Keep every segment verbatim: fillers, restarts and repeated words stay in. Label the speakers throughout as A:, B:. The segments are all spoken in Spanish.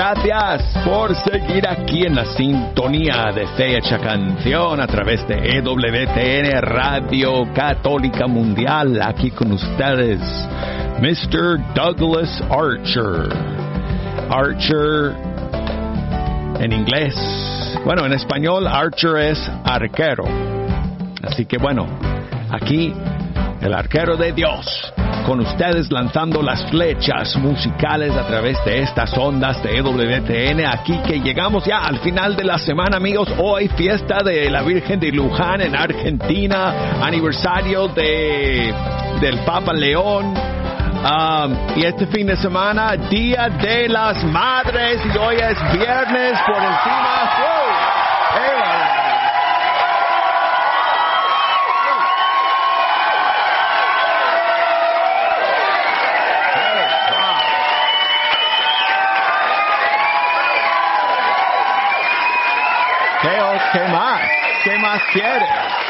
A: Gracias por seguir aquí en la sintonía de Fecha Canción a través de E W T N Radio Católica Mundial. Aquí con ustedes, mister Douglas Archer. Archer en inglés. Bueno, en español, Archer es arquero. Así que bueno, aquí el arquero de Dios, con ustedes lanzando las flechas musicales a través de estas ondas de E W T N. Aquí que llegamos ya al final de la semana, amigos. Hoy fiesta de la Virgen de Luján en Argentina, aniversario de del Papa León. Um, y este fin de semana, Día de las Madres, y hoy es viernes por encima. ¡Wow! ¡Hey! ¿Qué, ¿Qué más? ¿Qué más quieres?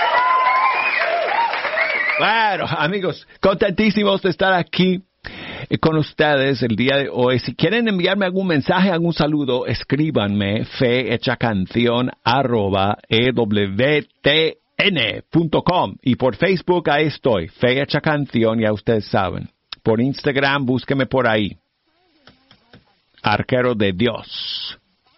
A: Bueno, amigos, contentísimos de estar aquí con ustedes el día de hoy. Si quieren enviarme algún mensaje, algún saludo, escríbanme fehechacanción arroba ewtn punto com, y por Facebook ahí estoy, Fehecha Canción, ya ustedes saben. Por Instagram, búsqueme por ahí, Arquero de Dios.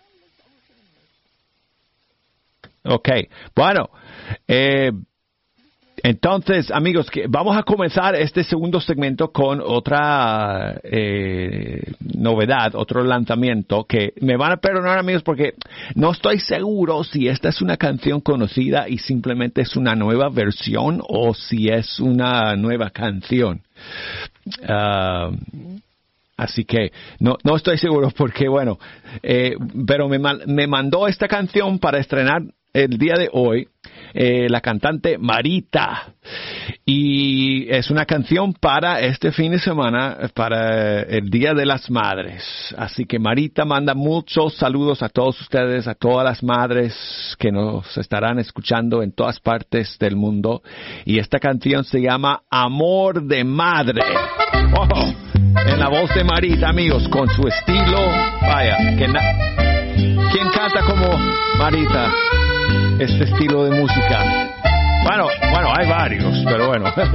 A: Ok, bueno, eh, entonces, amigos, que vamos a comenzar este segundo segmento con otra eh, novedad, otro lanzamiento, que me van a perdonar, amigos, porque no estoy seguro si esta es una canción conocida y simplemente es una nueva versión o si es una nueva canción. Uh, Así que no, no estoy seguro porque, bueno, eh, pero me, me mandó esta canción para estrenar el día de hoy, eh, la cantante Marita. Y es una canción para este fin de semana, para el Día de las Madres. Así que Marita manda muchos saludos a todos ustedes, a todas las madres que nos estarán escuchando en todas partes del mundo. Y esta canción se llama Amor de Madre. ¡Oh! En la voz de Marita, amigos, con su estilo. Vaya, que na- ¿quién canta como Marita este estilo de música? Bueno, bueno, hay varios, pero bueno.